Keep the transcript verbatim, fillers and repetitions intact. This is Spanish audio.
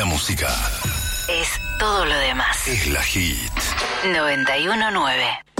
la música. Es todo lo demás. Es la hit. noventa y uno nueve.